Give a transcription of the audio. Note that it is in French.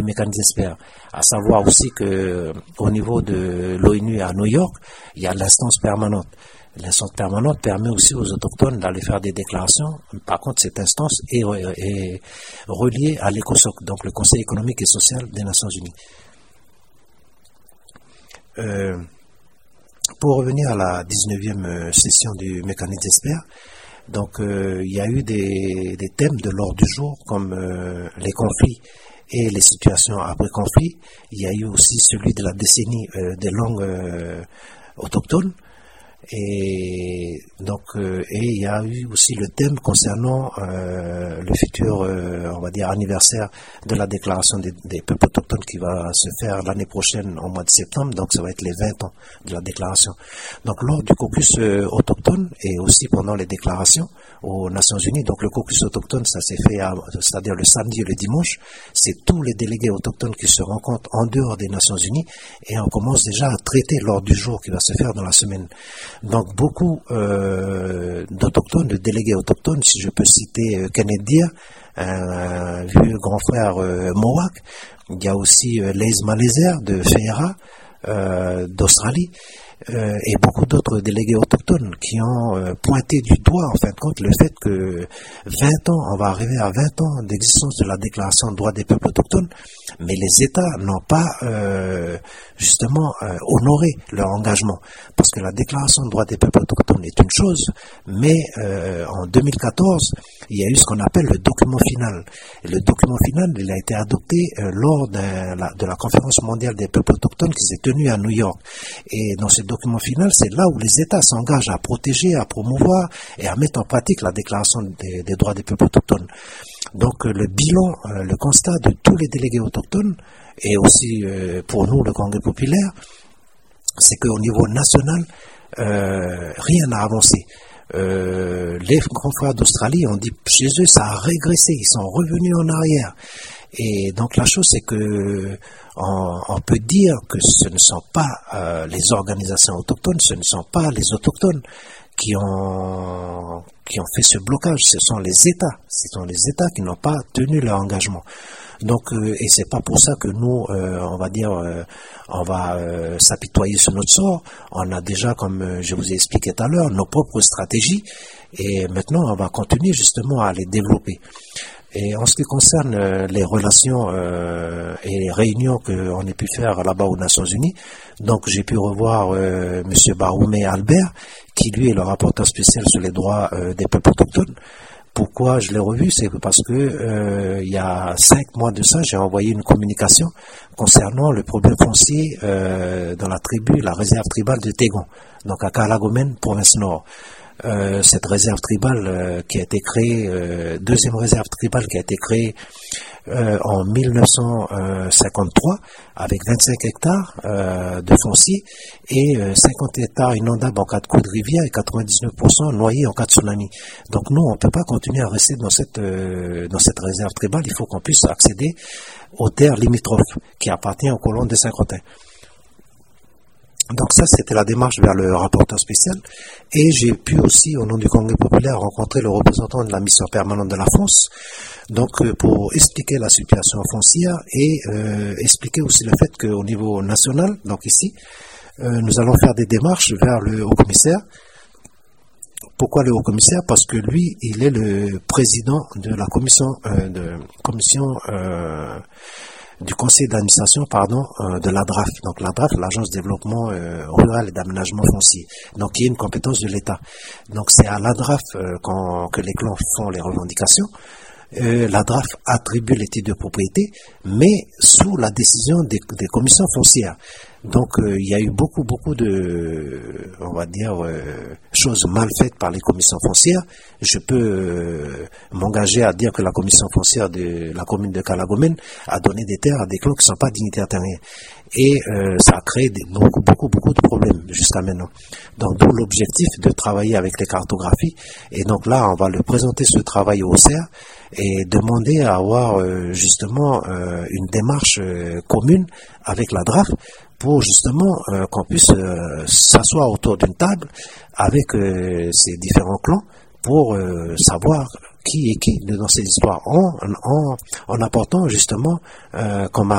mécanismes experts. À savoir aussi que au niveau de l'ONU à New York, il y a l'instance permanente. L'instance permanente permet aussi aux autochtones d'aller faire des déclarations. Par contre, cette instance est reliée à l'ECOSOC, donc le Conseil économique et social des Nations Unies. Pour revenir à la 19e session du mécanisme d'experts, donc il y a eu des thèmes de l'ordre du jour comme les conflits et les situations après conflit. Il y a eu aussi celui de la décennie des langues autochtones. Et donc il y a eu aussi le thème concernant le futur on va dire anniversaire de la déclaration des peuples autochtones qui va se faire l'année prochaine au mois de septembre, donc ça va être les 20 ans de la déclaration. Donc lors du caucus autochtone et aussi pendant les déclarations aux Nations Unies, donc le caucus autochtone ça s'est fait c'est-à-dire le samedi et le dimanche, c'est tous les délégués autochtones qui se rencontrent en dehors des Nations Unies et on commence déjà à traiter l'ordre du jour qui va se faire dans la semaine. Donc beaucoup d'autochtones, de délégués autochtones, si je peux citer Kenneth Deer, un vieux grand frère Mohawk, il y a aussi Leïs Malézer de Feira, d'Australie, et beaucoup d'autres délégués autochtones qui ont pointé du doigt, en fin de compte, le fait que 20 ans, on va arriver à 20 ans d'existence de la Déclaration des droits des peuples autochtones, mais les États n'ont pas justement honoré leur engagement, parce que la Déclaration des droits des peuples autochtones est une chose, mais en 2014, il y a eu ce qu'on appelle le document final. Et le document final, il a été adopté lors de la conférence mondiale des peuples autochtones qui s'est tenue à New York. Et dans ce document final, c'est là où les États s'engagent à protéger, à promouvoir et à mettre en pratique la Déclaration des droits des peuples autochtones. Donc le bilan, le constat de tous les délégués autochtones, et aussi pour nous, le Congrès populaire, c'est qu'au niveau national, rien n'a avancé. Les confrères d'Australie ont dit chez eux ça a régressé, ils sont revenus en arrière. Et donc la chose c'est que on peut dire que ce ne sont pas les organisations autochtones, ce ne sont pas les autochtones qui ont fait ce blocage, ce sont les États qui n'ont pas tenu leur engagement. Donc et c'est pas pour ça que nous on va dire on va s'apitoyer sur notre sort. On a déjà, comme je vous ai expliqué tout à l'heure, nos propres stratégies et maintenant on va continuer justement à les développer. Et en ce qui concerne les relations et les réunions qu'on a pu faire là-bas aux Nations Unies, donc j'ai pu revoir Monsieur Baroumé Albert, qui lui est le rapporteur spécial sur les droits des peuples autochtones. Pourquoi je l'ai revu? C'est parce que il y a 5 mois de ça, j'ai envoyé une communication concernant le problème foncier dans la tribu, la réserve tribale de Tégon, donc à Calagomen, province Nord. Cette réserve tribale qui a été créée, deuxième réserve tribale qui a été créée en 1953 avec 25 hectares de foncier et 50 hectares inondables en cas de coup de rivière et 99% noyés en cas de tsunami. Donc nous, on ne peut pas continuer à rester dans cette réserve tribale, il faut qu'on puisse accéder aux terres limitrophes qui appartiennent aux colons de Saint-Quentin. Donc ça, c'était la démarche vers le rapporteur spécial. Et j'ai pu aussi, au nom du Congrès populaire, rencontrer le représentant de la mission permanente de la France, donc pour expliquer la situation foncière et expliquer aussi le fait qu'au niveau national, donc ici, nous allons faire des démarches vers le haut-commissaire. Pourquoi le haut-commissaire? Parce que lui, il est le président de la du conseil d'administration, de l'ADRAF. Donc l'ADRAF, l'Agence de développement rural et d'aménagement foncier. Donc qui est une compétence de l'État. Donc c'est à l'ADRAF que les clans font les revendications. L'ADRAF attribue les titres de propriété, mais sous la décision des commissions foncières. Donc il y a eu beaucoup de, on va dire, choses mal faites par les commissions foncières. Je peux m'engager à dire que la commission foncière de la commune de Calagomen a donné des terres à des clans qui ne sont pas dignitaires terriens. Et ça a créé beaucoup de problèmes jusqu'à maintenant. Donc d'où l'objectif de travailler avec les cartographies. Et donc là, on va le présenter ce travail au CER et demander à avoir justement une démarche commune avec la DRAF pour justement qu'on puisse s'asseoir autour d'une table avec ces différents clans pour savoir qui est qui dans ces histoires en apportant justement comme